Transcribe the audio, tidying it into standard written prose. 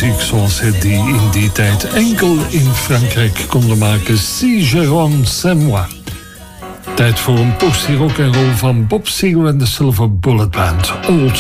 muziek zoals ze die in die tijd enkel in Frankrijk konden maken. Si Jérôme c'est moi. Tijd voor een portie rock and roll van Bob Seger en de Silver Bullet Band. Old